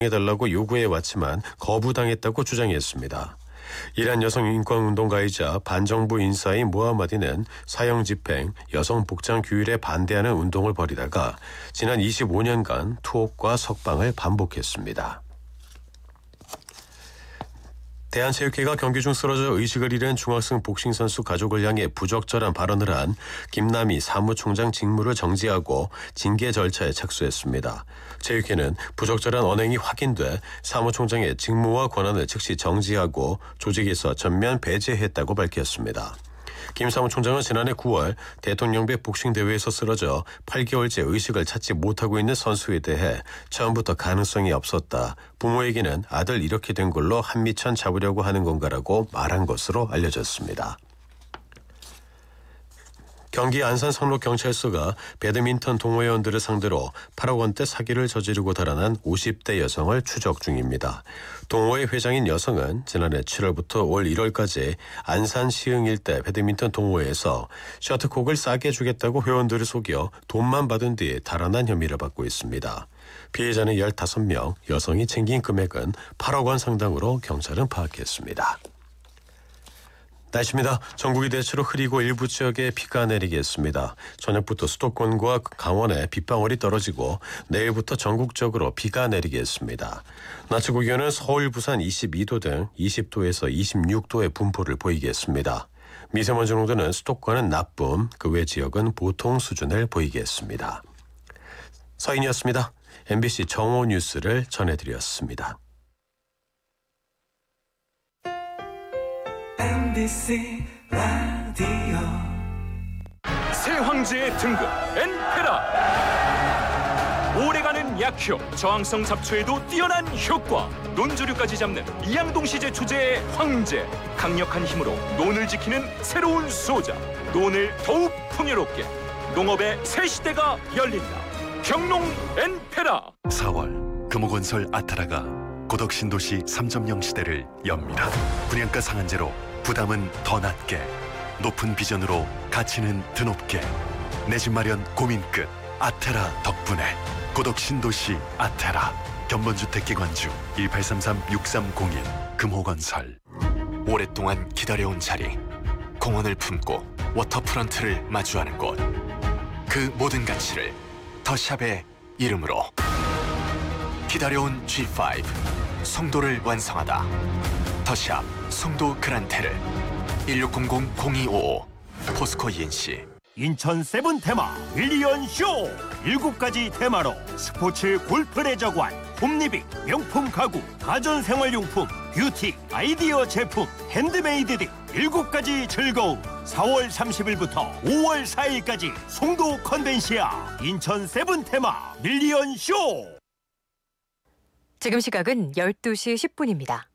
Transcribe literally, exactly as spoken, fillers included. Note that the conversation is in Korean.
해달라고 요구해 왔지만 거부당했다고 주장했습니다. 이란 여성 인권운동가이자 반정부 인사인 무하마디는 사형집행, 여성 복장 규율에 반대하는 운동을 벌이다가 지난 이십오 년간 투옥과 석방을 반복했습니다. 대한체육회가 경기 중 쓰러져 의식을 잃은 중학생 복싱 선수 가족을 향해 부적절한 발언을 한 김남희 사무총장 직무를 정지하고 징계 절차에 착수했습니다. 체육회는 부적절한 언행이 확인돼 사무총장의 직무와 권한을 즉시 정지하고 조직에서 전면 배제했다고 밝혔습니다. 김 사무총장은 지난해 구월 대통령배 복싱 대회에서 쓰러져 팔 개월째 의식을 찾지 못하고 있는 선수에 대해 처음부터 가능성이 없었다. 부모에게는 아들 이렇게 된 걸로 한미천 잡으려고 하는 건가라고 말한 것으로 알려졌습니다. 경기 안산 성록경찰서가 배드민턴 동호회원들을 상대로 팔억 원대 사기를 저지르고 달아난 오십 대 여성을 추적 중입니다. 동호회 회장인 여성은 지난해 칠월부터 올 일월까지 안산 시흥 일대 배드민턴 동호회에서 셔틀콕을 싸게 주겠다고 회원들을 속여 돈만 받은 뒤에 달아난 혐의를 받고 있습니다. 피해자는 열다섯 명, 여성이 챙긴 금액은 팔억 원 상당으로 경찰은 파악했습니다. 날씨입니다. 전국이 대체로 흐리고 일부 지역에 비가 내리겠습니다. 저녁부터 수도권과 강원에 빗방울이 떨어지고 내일부터 전국적으로 비가 내리겠습니다. 낮 최고 기온은 서울, 부산 이십이 도 등 이십 도에서 이십육 도의 분포를 보이겠습니다. 미세먼지 농도는 수도권은 나쁨, 그 외 지역은 보통 수준을 보이겠습니다. 서인이었습니다. 엠비씨 정오 뉴스를 전해드렸습니다. 엠비씨 라디오 새 황제의 등극 엔페라. 오래가는 약효, 저항성 잡초에도 뛰어난 효과, 논조류까지 잡는 이양동시제 주제의 황제. 강력한 힘으로 논을 지키는 새로운 소자, 논을 더욱 풍요롭게. 농업의 새 시대가 열린다. 경농 엔페라. 사월 금호건설 아타라가 고덕 신도시 삼 점 영 시대를 엽니다. 분양가 상한제로 부담은 더 낮게, 높은 비전으로 가치는 드높게. 내 집 마련 고민 끝 아테라 덕분에. 고덕 신도시 아테라. 견본주택기관주 일팔삼삼 육삼공일 금호건설. 오랫동안 기다려온 자리, 공원을 품고 워터프런트를 마주하는 곳. 그 모든 가치를 더샵의 이름으로. 기다려온 지 파이브 송도를 완성하다. 더샵 송도 그란테를. 일육공공 공이오오 포스코 이엔씨. 인천 세븐 테마 밀리언 쇼! 일곱 가지 테마로 스포츠 골프의 저관, 홈리빙, 명품 가구, 가전생활용품, 뷰티, 아이디어 제품, 핸드메이드 등 일곱 가지 즐거움. 사월 삼십일부터 오월 사일까지 송도 컨벤시아 인천 세븐 테마 밀리언 쇼! 지금 시각은 열두 시 십 분입니다.